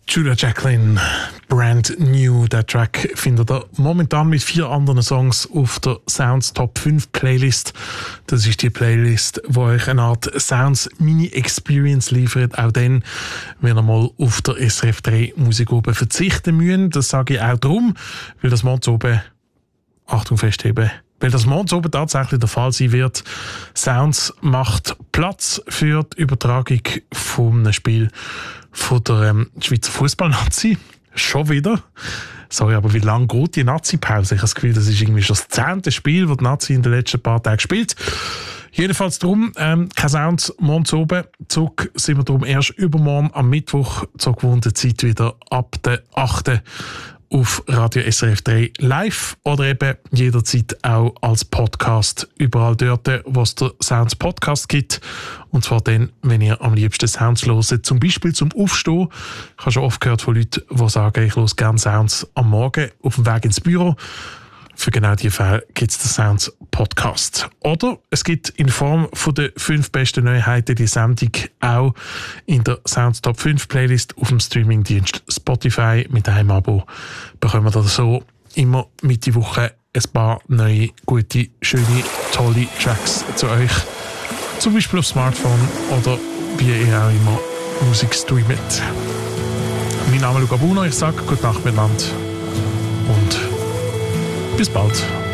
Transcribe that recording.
Julia Jacqueline, Brand New. Der Track findet ihr momentan mit 4 anderen Songs auf der Sounds Top 5 Playlist. Das ist die Playlist, die euch eine Art Sounds Mini-Experience liefert. Auch dann, wenn ihr mal auf der SRF 3 Musik oben verzichten müsst. Das sage ich auch darum, weil das morgens oben, Achtung festheben, weil das morgens oben tatsächlich der Fall sein wird. Sounds macht Platz für die Übertragung von einem Spiel von der Schweizer Fußballnazi. Schon wieder. Sorry, aber wie lange geht die Nazi-Pause? Ich habe das Gefühl, das ist irgendwie schon das 10. Spiel, das die Nazi in den letzten paar Tagen spielt. Jedenfalls darum, kein Sounds morgens oben. Zurück sind wir darum erst übermorgen am Mittwoch zur gewohnten Zeit wieder ab der 8. auf Radio SRF 3 live oder eben jederzeit auch als Podcast überall dort, wo es der Sounds Podcast gibt. Und zwar dann, wenn ihr am liebsten Sounds hört, zum Beispiel zum Aufstehen. Ich habe schon oft gehört von Leuten, die sagen, ich höre gerne Sounds am Morgen auf dem Weg ins Büro. Für genau diese Fälle gibt es den Sounds Podcast. Oder es gibt in Form von der 5 besten Neuheiten die Sendung auch in der Sounds Top 5 Playlist auf dem Streamingdienst Spotify. Mit einem Abo bekommen wir so immer Mitte Woche ein paar neue, gute, schöne, tolle Tracks zu euch. Zum Beispiel auf Smartphone oder wie ihr auch immer Musik streamt. Mein Name ist Luca Buhner, ich sage gute Nacht miteinander und bis bald.